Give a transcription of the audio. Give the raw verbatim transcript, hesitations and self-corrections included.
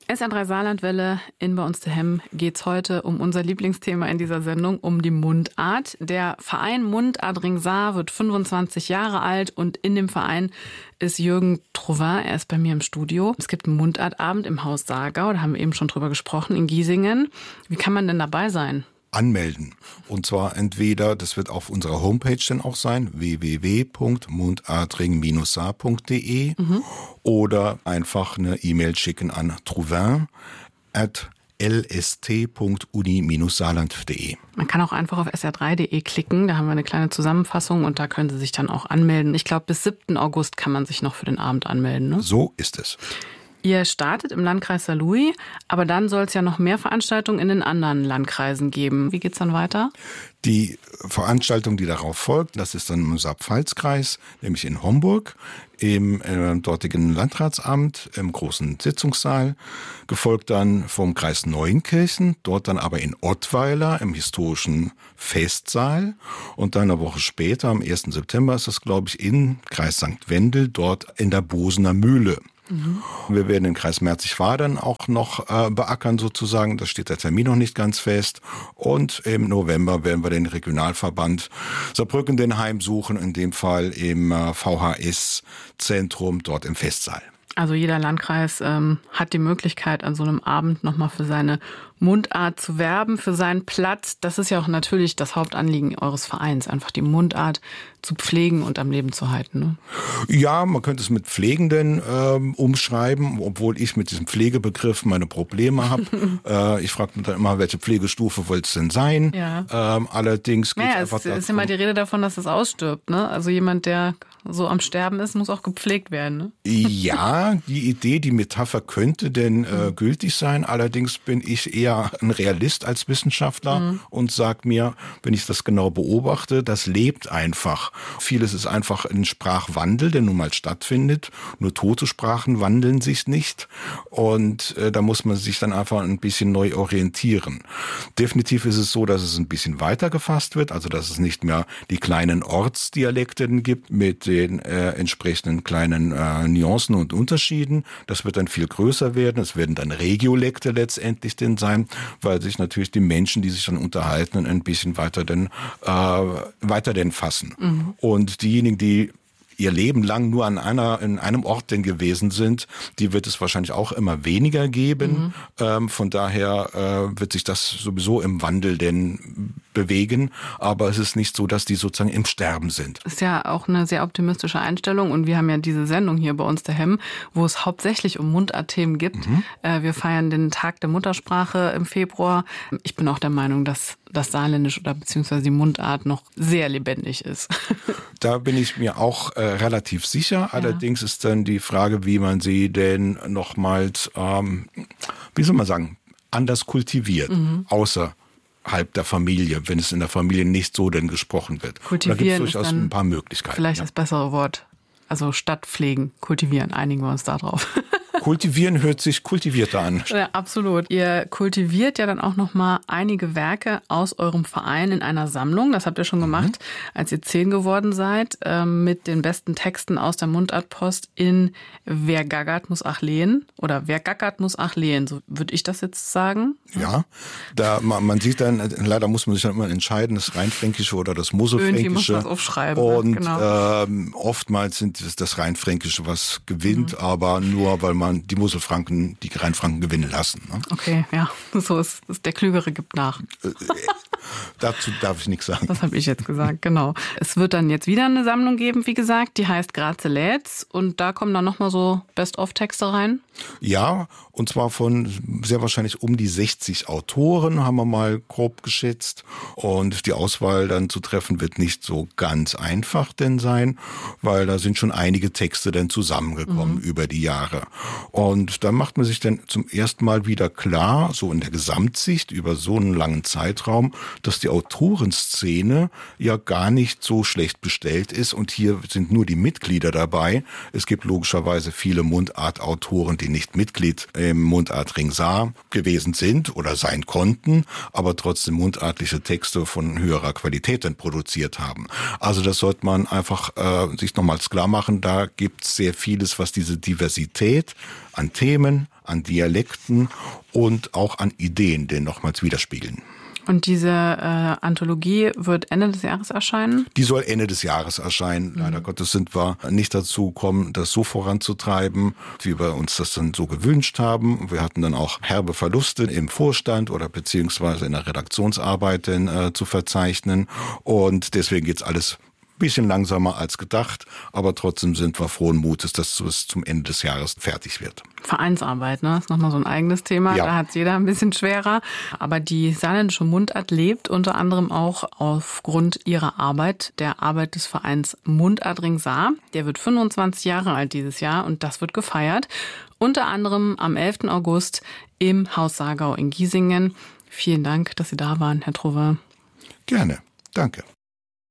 S R drei Saarlandwelle, in Bei uns daheim geht's heute um unser Lieblingsthema in dieser Sendung, um die Mundart. Der Verein Mundart-Ring Saar wird fünfundzwanzig Jahre alt und in dem Verein ist Jürgen Trouvin, er ist bei mir im Studio. Es gibt einen Mundartabend im Haus Saargau, da haben wir eben schon drüber gesprochen, in Giesingen. Wie kann man denn dabei sein? Anmelden. Und zwar entweder, das wird auf unserer Homepage dann auch sein, w w w punkt mundartring Bindestrich saar punkt d e mhm. oder einfach eine E-Mail schicken an trouvin at l s t punkt uni Bindestrich saarland punkt d e. Man kann auch einfach auf s r drei punkt d e klicken, da haben wir eine kleine Zusammenfassung und da können Sie sich dann auch anmelden. Ich glaube, bis siebten August kann man sich noch für den Abend anmelden. Ne? So ist es. Ihr startet im Landkreis Saarlouis, aber dann soll es ja noch mehr Veranstaltungen in den anderen Landkreisen geben. Wie geht's dann weiter? Die Veranstaltung, die darauf folgt, das ist dann im Saar-Pfalz-Kreis, nämlich in Homburg, im äh, dortigen Landratsamt, im großen Sitzungssaal, gefolgt dann vom Kreis Neuenkirchen, dort dann aber in Ottweiler im historischen Festsaal und dann eine Woche später, am ersten September ist das, glaube ich, in Kreis Sankt Wendel, dort in der Bosener Mühle. Mhm. Wir werden den Kreis Merzig-Wadern auch noch äh, beackern sozusagen, da steht der Termin noch nicht ganz fest und im November werden wir den Regionalverband Saarbrücken den heimsuchen, in dem Fall im äh, V H S-Zentrum dort im Festsaal. Also jeder Landkreis ähm, hat die Möglichkeit, an so einem Abend nochmal für seine Mundart zu werben, für seinen Platz. Das ist ja auch natürlich das Hauptanliegen eures Vereins, einfach die Mundart zu pflegen und am Leben zu halten. Ne? Ja, man könnte es mit Pflegenden ähm, umschreiben, obwohl ich mit diesem Pflegebegriff meine Probleme habe. äh, ich frage mich dann immer, welche Pflegestufe wollte es denn sein? Ja. Ähm, allerdings geht naja, es einfach es ist immer die Rede davon, dass es ausstirbt. Ne? Also jemand, der so am Sterben ist, muss auch gepflegt werden. Ne? Ja, die Idee, die Metapher könnte denn äh, gültig sein. Allerdings bin ich eher ein Realist als Wissenschaftler mhm. und sage mir, wenn ich das genau beobachte, das lebt einfach. Vieles ist einfach ein Sprachwandel, der nun mal stattfindet. Nur tote Sprachen wandeln sich nicht. Und äh, da muss man sich dann einfach ein bisschen neu orientieren. Definitiv ist es so, dass es ein bisschen weiter gefasst wird, also dass es nicht mehr die kleinen Ortsdialekte gibt mit den äh, entsprechenden kleinen äh, Nuancen und Unterschieden. Das wird dann viel größer werden. Es werden dann Regiolekte letztendlich denn sein, weil sich natürlich die Menschen, die sich dann unterhalten, ein bisschen weiter denn, äh, weiter denn fassen. Mhm. Und diejenigen, die ihr Leben lang nur an einer, in einem Ort denn gewesen sind, die wird es wahrscheinlich auch immer weniger geben. Mhm. Ähm, von daher äh, wird sich das sowieso im Wandel denn bewegen. Aber es ist nicht so, dass die sozusagen im Sterben sind. Das ist ja auch eine sehr optimistische Einstellung. Und wir haben ja diese Sendung hier bei uns daheim, wo es hauptsächlich um Mundart-Themen gibt. Mhm. Äh, wir feiern den Tag der Muttersprache im Februar. Ich bin auch der Meinung, dass das Saarländisch oder beziehungsweise die Mundart noch sehr lebendig ist. Da bin ich mir auch äh, relativ sicher. Ja. Allerdings ist dann die Frage, wie man sie denn nochmals, ähm, wie soll man sagen, anders kultiviert, mhm. außerhalb der Familie, wenn es in der Familie nicht so denn gesprochen wird. Kultivieren da gibt es durchaus ein paar Möglichkeiten. Vielleicht ja. das bessere Wort. Also statt pflegen, kultivieren, einigen wir uns da drauf. Kultivieren hört sich kultivierter an. Ja, absolut. Ihr kultiviert ja dann auch noch mal einige Werke aus eurem Verein in einer Sammlung. Das habt ihr schon gemacht, mhm. als ihr zehn geworden seid, äh, mit den besten Texten aus der Mundartpost in Wer gaggert, muss ach lehen. Oder Wer gaggert, muss ach lehen. So würde ich das jetzt sagen. Ja, da man, man sieht dann, leider muss man sich dann immer entscheiden, das Rheinfränkische oder das Moselfränkische. Irgendwie muss man das aufschreiben. Und genau. ähm, oftmals sind es das Rheinfränkische, was gewinnt, mhm. aber nur, weil man die Moselfranken, die Rheinfranken gewinnen lassen. Ne? Okay, ja, so ist, ist der Klügere gibt nach. Dazu darf ich nichts sagen. Das habe ich jetzt gesagt, genau. Es wird dann jetzt wieder eine Sammlung geben, wie gesagt, die heißt Graze lädt's und da kommen dann nochmal so Best-of-Texte rein? Ja, und zwar von sehr wahrscheinlich um die sechzig Autoren, haben wir mal grob geschätzt. Und die Auswahl dann zu treffen wird nicht so ganz einfach denn sein, weil da sind schon einige Texte dann zusammengekommen mhm. über die Jahre. Und da macht man sich dann zum ersten Mal wieder klar, so in der Gesamtsicht über so einen langen Zeitraum, dass die Autorenszene ja gar nicht so schlecht bestellt ist. Und hier sind nur die Mitglieder dabei. Es gibt logischerweise viele Mundartautoren, die nicht Mitglied im Mundart-Ring Saar gewesen sind oder sein konnten, aber trotzdem mundartliche Texte von höherer Qualität dann produziert haben. Also das sollte man einfach äh, sich nochmals klar machen. Da gibt es sehr vieles, was diese Diversität an Themen, an Dialekten und auch an Ideen, den nochmals widerspiegeln. Und diese äh, Anthologie wird Ende des Jahres erscheinen? Die soll Ende des Jahres erscheinen. Mhm. Leider Gottes sind wir nicht dazu gekommen, das so voranzutreiben, wie wir uns das dann so gewünscht haben. Wir hatten dann auch herbe Verluste im Vorstand oder beziehungsweise in der Redaktionsarbeit denn, äh, zu verzeichnen. Und deswegen geht's alles bisschen langsamer als gedacht, aber trotzdem sind wir frohen Mutes, dass es zum Ende des Jahres fertig wird. Vereinsarbeit, ne? Ist nochmal so ein eigenes Thema. Ja. Da hat es jeder ein bisschen schwerer. Aber die saarländische Mundart lebt unter anderem auch aufgrund ihrer Arbeit, der Arbeit des Vereins Mundartring Saar. Der wird fünfundzwanzig Jahre alt dieses Jahr und das wird gefeiert. Unter anderem am elften August im Haus Saargau in Giesingen. Vielen Dank, dass Sie da waren, Herr Trower. Gerne. Danke.